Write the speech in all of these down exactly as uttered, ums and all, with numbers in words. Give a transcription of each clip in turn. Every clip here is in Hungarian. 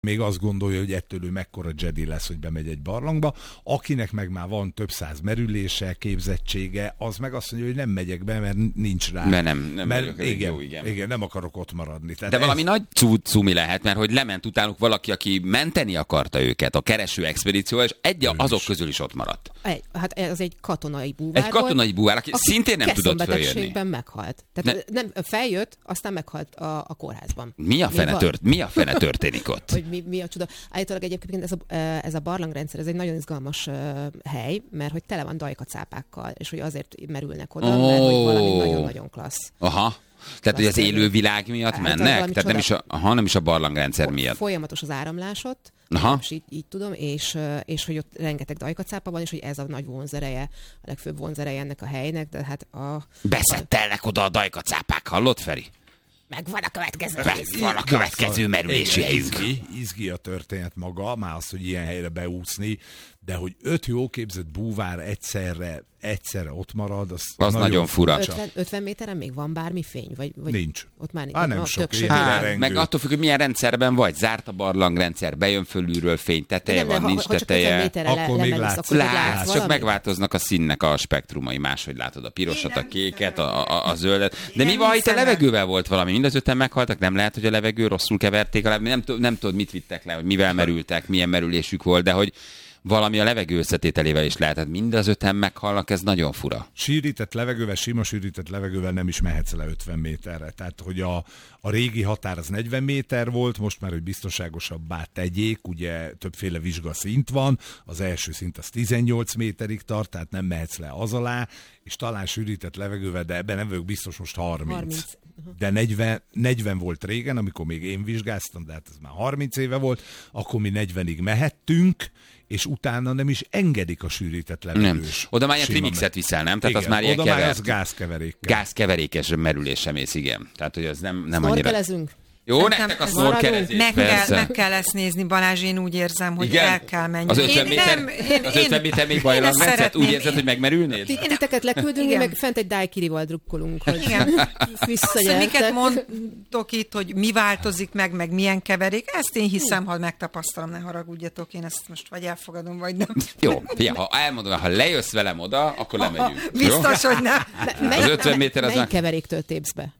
még azt gondolja, hogy ettől ő mekkora Jedi lesz, hogy bemegy egy barlangba. Akinek meg már van több száz merülése, képzettsége, az meg azt mondja, hogy nem megyek be, mert nincs rá. Mert nem, nem mert igen, jó, igen. igen, nem akarok ott maradni. Tehát de ez... valami nagy cumi lehet, mert hogy lement utánuk valaki, aki menteni akarta őket a kereső expedícióval, és egy azok is. közül is ott maradt. Egy, hát ez egy katonai búvár Egy katonai búvár, aki, aki szintén nem tudott följönni. meghalt. Tehát ne... nem, feljött, aztán meghalt a, a kórházban. Mi a fene, tört, mi a fene történik ott? Hogy mi, mi a csoda. Állítólag egyébként ez a, ez a barlangrendszer, ez egy nagyon izgalmas uh, hely, mert hogy tele van dajkacápákkal, és hogy azért merülnek oda, oh. mert hogy valami nagyon-nagyon klassz. Aha. Tehát, hogy az élő világ miatt hát, mennek? Tehát csoda... nem, is a, aha, nem is a barlangrendszer Fo- miatt. Folyamatos az áramlás ott, és így, így tudom, és, és hogy ott rengeteg dajkacápa van, és hogy ez a nagy vonzereje, a legfőbb vonzereje ennek a helynek, de hát a... Beszedtelnek oda a dajkacápák, hallott, Feri? Megvan a következő. Megvan a következő merülési helyünk. Izgi, izgi a történet maga, már az, hogy ilyen helyre beúszni, de hogy öt jó képzett búvár egyszerre, egyszerre ott marad, az, az nagyon, nagyon fura. ötven méteren még van bármi fény? Vagy, vagy nincs. Ott már nincs. Á, nem sok. Hát, meg attól függ, hogy milyen rendszerben vagy. Zárt a barlangrendszer, bejön fölülről fény, teteje van, nincs ha, teteje. Ha akkor le, még látsz. akkor látsz, csak valami? Megváltoznak a színnek a spektrumai. Máshogy látod a pirosat, a kéket, a, a, a zöldet. De mi van, itt a levegővel volt valami? Mind az öten meghaltak, nem lehet, hogy a levegő rosszul keverték. Nem, nem tudod, mit vittek le, hogy mivel merültek, milyen merülésük volt, de hogy valami a levegő összetételével is lehet. Mind az öten meghalnak, ez nagyon fura. Sűrített levegővel, sima sűrített levegővel nem is mehetsz le ötven méterre. Tehát, hogy a, a régi határ az negyven méter volt, most már, hogy biztonságosabbá tegyék, ugye többféle vizsgaszint van, az első szint az tizennyolc méterig tart, tehát nem mehetsz le az alá, és talán sűrített levegővel, de ebben nem vagyok biztos, most harminc. harminc. De negyven, negyven volt régen, amikor még én vizsgáztam, de hát ez már harminc éve volt, akkor mi negyvenig mehettünk, és utána nem is engedik a sűrített levegős. Nem. Oda már ilyen trimixet viszel, nem? Tehát igen, az már ilyen oda kevert. Már az gázkeverékkel. Gázkeverékes merülésem ész, igen. Tehát, hogy az nem, nem annyira... Jó, nektek a sznorkelezés, meg kell, meg kell ezt nézni, Balázs, én úgy érzem, hogy igen? el kell menni. Az ötven méter, nem, én, az ötven méter még bajlangrendszer, úgy érzed, hogy megmerülnéd? Titeket leküldünk, mi meg fent egy dájkirival drukkolunk, hogy visszagyertek. Miket mondtok itt, hogy mi változik meg, meg milyen keverék, ezt én hiszem, ha megtapasztalom, ne haragudjatok, én ezt most vagy elfogadom, vagy nem. Jó, fia, ha elmondom, ha lejössz velem oda, akkor lemegyünk. Biztos, hogy nem. Az ötven méter az... Melyik keveréktől tépsz be?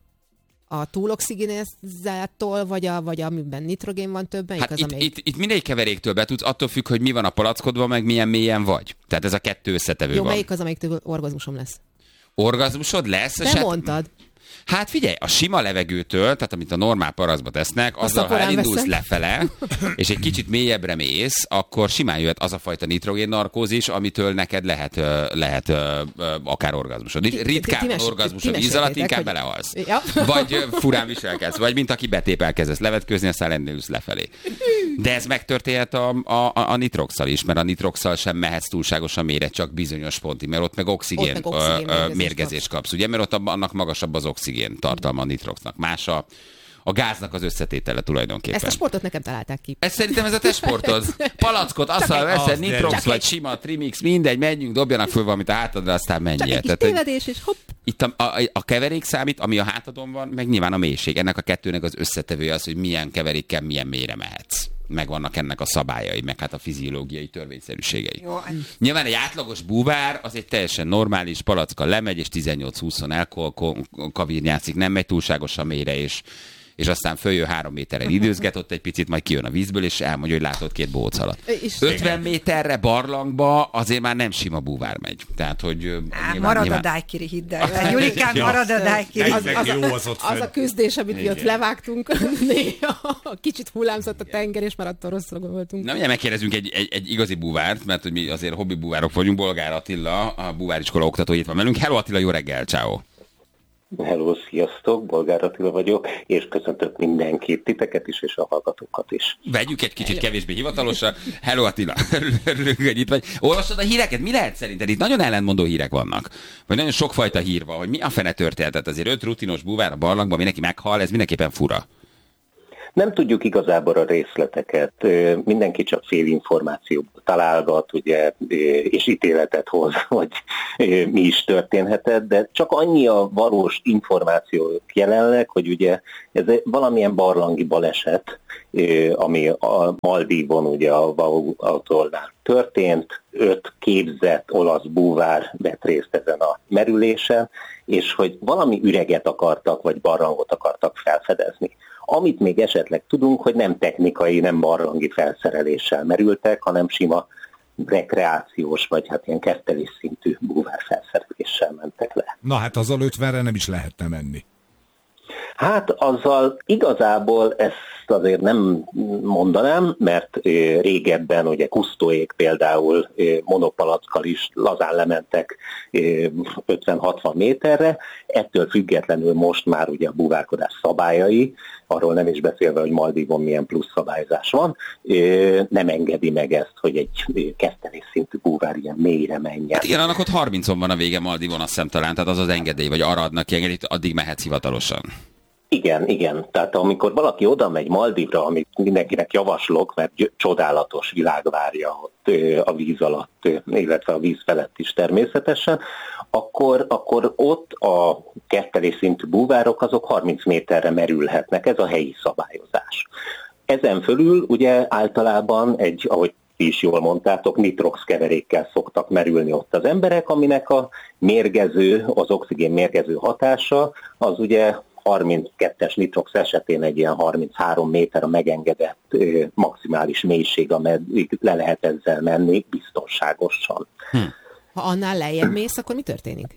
A túloxigénizáttól, vagy, a, vagy amiben nitrogén van többen? Hát az, itt, amelyik... itt, itt mindegyik keveréktől be tudsz, attól függ, hogy mi van a palackodban, meg milyen mélyen vagy. Tehát ez a kettő összetevő Jó, van. melyik az, amelyiktől orgazmusom lesz? Orgazmusod lesz? Nem hát... mondtad. Hát figyelj, a sima levegőtől, tehát amit a normál parasztba tesznek, azzal, ha elindulsz veszem. lefele, és egy kicsit mélyebbre mész, akkor simán jöhet az a fajta nitrogén narkózis, amitől neked lehet, lehet akár orgazmusod. Ritkán orgazmusod íz alatt, inkább belehalsz. Ja. Vagy furán viselkedsz, vagy mint aki betép elkezdesz levetkőzni, aztán elindulsz lefelé. De ez megtörténhet a, a, a nitroxal is, mert a nitroxal sem mehetsz túlságosan mélyre, csak bizonyos pontig, mert ott meg oxigén, ott meg oxigén ö, ö, mérgezést kapsz, ugye, mert ott annak magasabb az oxigén tartalma a nitroxnak. Más a, a gáznak az összetétele tulajdonképpen. Ezt a sportot nekem találták ki. Ez szerintem ez a te sportod. Palackot, asszal veszed, nitrox vagy sima, trimix, mindegy, menjünk, dobjanak föl valamit a hátadra, aztán menjél. Csak egy kis tévedés, és hopp. Itt a, a, a keverék számít, ami a hátadon van, meg nyilván a mélység. Ennek a kettőnek az összetevője az, hogy milyen keverékkel milyen mélyre mehetsz. Megvannak ennek a szabályai, meg hát a fiziológiai törvényszerűségei. Jó. Nyilván egy átlagos búvár az egy teljesen normális palacka lemegy, és tizennyolc-húszon elkavirnyázik, nem megy túlságosan mélyre, és, és aztán följön három méteren időzget, ott egy picit majd kijön a vízből, és elmondja, hogy látott két bóc alatt. ötven méterre barlangba azért már nem sima búvár megy. Tehát, hogy Á, nyilván, marad nyilván... a dájkiri, hidd el. Julikán, marad a dájkiri. Az, az, az, az, az a küzdés, amit mi ott levágtunk, néha kicsit hullámzott a tenger, és már attól rosszul voltunk. Na, ugye megkérdezünk egy, egy, egy igazi búvárt, mert hogy mi azért hobbi búvárok vagyunk. Bolgár Attila, a búváriskola oktatója itt van velünk. Hello Attila, jó reggel, ciao. Hello, sziasztok, Bolgár Attila vagyok, és köszöntök mindenkit, titeket is, és a hallgatókat is. Vegyük egy kicsit kevésbé hivatalosan. Hello Attila, örülök, hogy itt vagy. Olvastad a híreket? Mi lehet szerinted? Itt nagyon ellentmondó hírek vannak. Vagy nagyon sokfajta hír van, hogy mi a fene történet. Azért öt rutinos búvár a barlangban, mindenki meghal, ez mindenképpen fura. Nem tudjuk igazából a részleteket, mindenki csak fél információt találgat, ugye, és ítéletet hoz, hogy mi is történhetett, de csak annyi a valós információ jelenleg, hogy ugye ez valamilyen barlangi baleset, ami a Maldívon, ugye a Vanuatuolnál történt, öt képzett olasz búvár vett részt ezen a merülésen, és hogy valami üreget akartak, vagy barlangot akartak felfedezni. Amit még esetleg tudunk, hogy nem technikai, nem barlangi felszereléssel merültek, hanem sima rekreációs, vagy hát ilyen kettelés szintű búvár felszereléssel mentek le. Na hát azzal ötvenre nem is lehetne menni. Hát azzal igazából ezt azért nem mondanám, mert régebben ugye Kusztóék például monopalackkal is lazán lementek ötven-hatvan méterre, ettől függetlenül most már ugye a búvárkodás szabályai, arról nem is beszélve, hogy Maldívon milyen plusz szabályzás van, nem engedi meg ezt, hogy egy kettelés szintű búvár ilyen mélyre menjen. Hát igen, annak ott harmincon van a vége Maldívon, azt hiszem talán, tehát az az engedély, vagy arra adnak ki engedélyt, addig mehetsz hivatalosan. Igen, igen. Tehát amikor valaki oda megy Maldívra, amit mindenkinek javaslok, mert csodálatos világ várja ott a víz alatt, illetve a víz felett is természetesen, akkor, akkor ott a kettelés szintű búvárok azok harminc méterre merülhetnek, ez a helyi szabályozás. Ezen fölül ugye általában egy, ahogy ti is jól mondtátok, nitrox keverékkel szoktak merülni ott az emberek, aminek a mérgező, az oxigén mérgező hatása, az ugye harminckettes nitrox esetén egy ilyen harminchárom méter a megengedett ö, maximális mélység, ameddig le lehet ezzel menni biztonságosan. Hm. Ha annál lejjebb mész, akkor mi történik?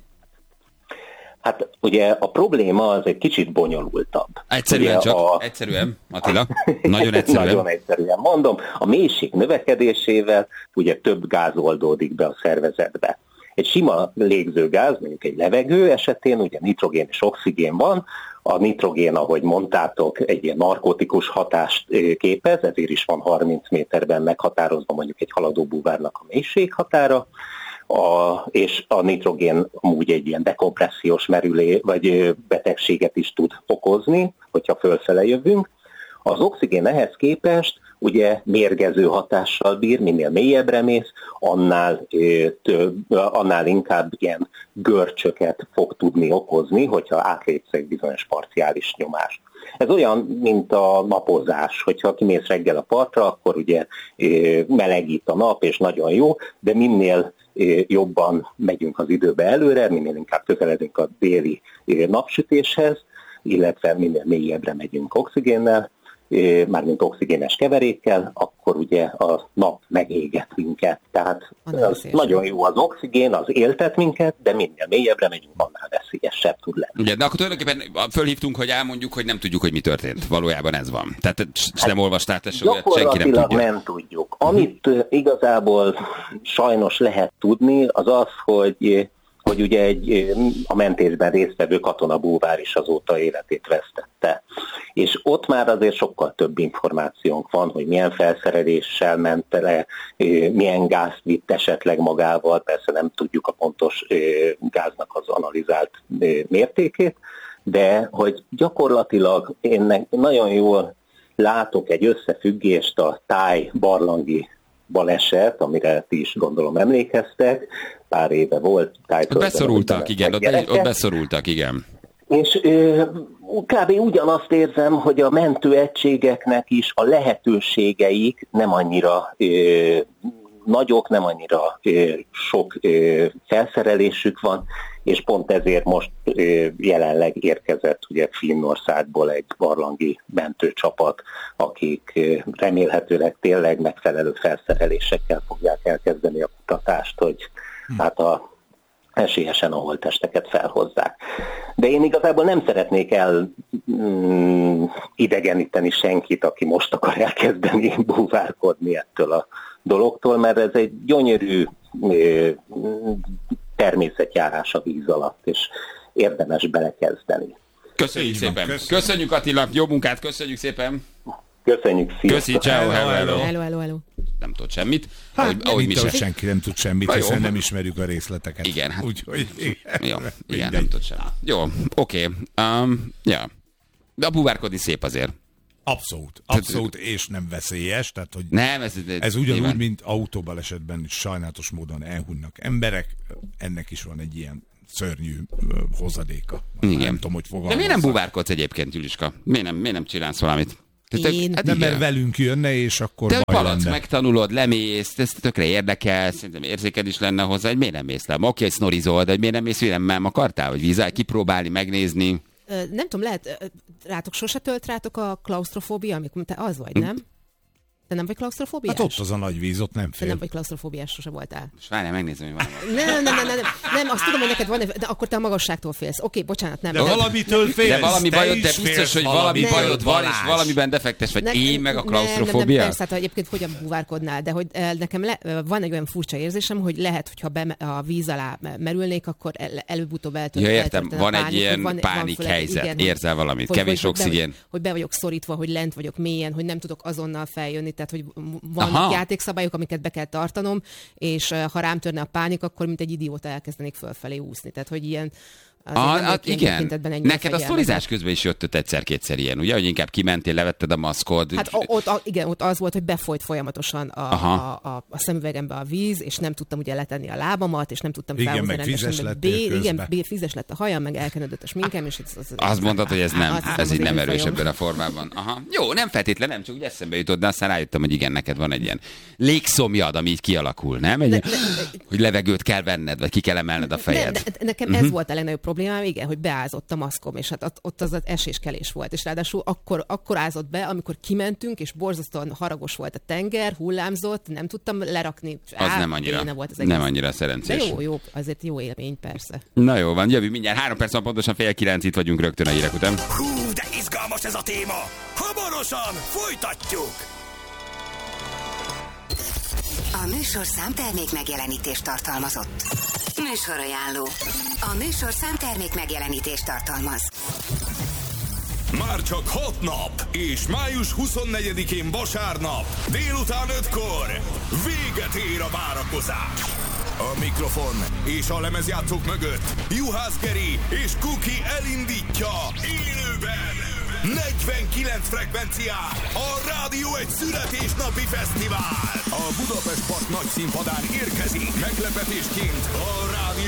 Hát ugye a probléma az egy kicsit bonyolultabb. Egyszerűen ugye csak, a... egyszerűen, Attila, nagyon egyszerűen. Nagyon egyszerűen mondom, a mélység növekedésével ugye több gáz oldódik be a szervezetbe. Egy sima légzőgáz, mondjuk egy levegő esetén ugye nitrogén és oxigén van, a nitrogén, ahogy mondtátok, egy ilyen narkotikus hatást képez, ezért is van harminc méterben meghatározva mondjuk egy haladó búvárnak a mélységhatára, a, és a nitrogén amúgy egy ilyen dekompressziós merülé, vagy betegséget is tud okozni, hogyha fölfele jövünk. Az oxigén ehhez képest ugye mérgező hatással bír, minél mélyebbre mész, annál, több, annál inkább ilyen görcsöket fog tudni okozni, hogyha átlépsz egy bizonyos parciális nyomást. Ez olyan, mint a napozás, hogyha kimész reggel a partra, akkor ugye melegít a nap, és nagyon jó, de minél jobban megyünk az időbe előre, minél inkább közeledünk a déli napsütéshez, illetve minél mélyebbre megyünk oxigénnel, mármint oxigénes keverékkel, akkor ugye a nap megéget minket. Tehát az nagyon jó az oxigén, az éltet minket, de minél mélyebbre megyünk, annál veszélyesebb tud lenni. Ugye, de akkor tulajdonképpen fölhívtunk, hogy elmondjuk, hogy nem tudjuk, hogy mi történt. Valójában ez van. Tehát hát nem olvastál, te senki nem tudja. nem tudjuk. Amit uh-huh. igazából sajnos lehet tudni, az az, hogy hogy ugye egy a mentésben résztvevő katonabúvár is azóta életét vesztette. És ott már azért sokkal több információnk van, hogy milyen felszereléssel ment le, milyen gázt vitt esetleg magával, persze nem tudjuk a pontos gáznak az analizált mértékét, de hogy gyakorlatilag én nagyon jól látok egy összefüggést a táj-barlangi baleset, amire ti is gondolom emlékeztek, pár éve volt tájtörténet. Beszorultak, igen, ott, ott beszorultak, igen. És ö, kb. Ugyanazt érzem, hogy a mentőegységeknek is a lehetőségeik nem annyira ö, nagyok, nem annyira ö, sok ö, felszerelésük van, és pont ezért most ö, jelenleg érkezett ugye Finnországból egy barlangi mentőcsapat, akik ö, remélhetőleg tényleg megfelelő felszerelésekkel fogják elkezdeni a kutatást, hogy hm. hát a esélyesen a holttesteket felhozzák. De én igazából nem szeretnék el mm, idegeníteni senkit, aki most akar elkezdeni búvárkodni ettől a dologtól, mert ez egy gyönyörű ö, természetjárás a víz alatt, és érdemes belekezdeni. Köszönjük szépen. Köszönjük. köszönjük Attila, jó munkát, köszönjük szépen. Köszönjük, sziasztok. Köszi, ciao, hello, hello. Hello, hello, hello. Nem tud semmit. Hát, ahogy, ahogy mi sem. senki nem tud semmit, Na, hiszen jó. nem ismerjük a részleteket. Igen. Hát, Úgyhogy igen. Jó, igen, nem tud semmit. Jó, oké. Okay. Um, ja. De a búvárkodni szép azért. Abszolút, abszolút, és nem veszélyes, tehát hogy nem, ez, ez, ez ugyanúgy, mint autóbalesetben is sajnálatos módon elhunynak emberek, ennek is van egy ilyen szörnyű uh, hozadéka. Igen. Nem tudom, hogy fogalmazzak. De miért nem buvárkodsz egyébként, Juliska? Miért nem, miért nem csinálsz valamit? Én? Hát nem, mert velünk jönne, és akkor te baj palac, lenne. megtanulod, lemész, ez tökre érdekel, szerintem érzéked is lenne hozzá, hogy miért nem mész le? Oké, hogy sznorizol, de hogy miért nem mész, hogy nem, nem akartál, hogy vízzel kipróbálni, megnézni? Nem tudom, lehet, rátok sose tölt rátok a klaustrofóbia, amikor te az vagy, nem? Te nem vagy klaustrofóbiás? Hát ott az a nagy víz, ott nem fél. Te nem vagy klaustrofóbiás, sose voltál. És várjál, megnézem, hogy van. Nem, nem, nem, nem, nem, nem, azt tudom, hogy neked van, de akkor te a magasságtól félsz. Oké, bocsánat, nem. De nem. valamitől félsz. De valami te bajod, is de biztos, félsz hogy valami Nem. bajod van, Balázs. és valamiben defektes vagy. Ne- Én meg a nem, nem, nem, klaustrofóbia? persze, hát egyébként hogyan buvárkodnál, de hogy eh, nekem le, eh, van egy olyan furcsa érzésem, hogy lehet, hogyha be, a víz alá merülnék, akkor el, előbb-utóbb eltölt. Ja, értem, van egy ilyen pánik helyzet, érzel valamit, kevés hogy, oxigén. Be, hogy be vagyok szorítva, hogy lent vagyok mélyen, hogy nem tudok azonnal feljönni, tehát hogy van Aha. játékszabályok, amiket be kell tartanom, és eh, ha rám törne a pánik, akkor mint egy idióta elkezdenék fölfelé úszni. Tehát, hogy ilyen Ah, hát igen. Neked a fegyelmezett. sztorizás közben is jött ott egyszer-kétszer ilyen, ugye? Hogy inkább kimentél, levetted a maszkod. Hát o- ott, a, igen, ott az volt, hogy befolyt folyamatosan a, Aha. a, a, a szemüvegembe a víz, és nem tudtam ugye letenni a lábamat, és nem tudtam Igen, felhozni meg rendesen, fizes meg lettél bé- igen, közben. bé- fizes lett a hajam, meg elkenődött a sminkem, és ez, az, Azt mondtad, hogy ez nem, azt ez az így nem én erős fajom. ebben a formában. Aha. Jó, nem feltétlen, nem, csak úgy eszembe jutott, de aztán rájöttem, hogy igen, neked van egy ilyen légszomjad, ami így kialakul, nem? Egy, Ne- hogy levegőt kell venned, vagy ki kell emelned a Ne, fejed. de, de nekem uh-huh. ez volt a legnagyobb problémám, igen, hogy beázott a maszkom, és hát ott, ott az az eséskelés volt, és ráadásul akkor, akkor ázott be, amikor kimentünk, és borzasztóan haragos volt a tenger, hullámzott, nem tudtam lerakni. Az Á, nem annyira, béna volt az nem egész. annyira De szerencsés. jó, jó, azért jó élmény, persze. Na jó van, jövő mindjárt. Három perc van, pontosan fél kilenc, itt vagyunk rögtön a hírek után. Hú, de izgalmas ez a téma! Hamarosan folytatjuk! A műsorszám termék megjelenítést tartalmazott. Műsorajánló. A műsorszám termék megjelenítést tartalmaz. Már csak hat nap, és május huszonnegyedikén vasárnap, délután ötkor véget ér a várakozás. A mikrofon és a lemezjátszók mögött Juhász Geri és Kuki elindítja élőben negyvenkilenc frekvencián a Rádió egy születésnapi fesztivál. A Budapest Park nagy színpadán érkezik meglepetésként a Rádió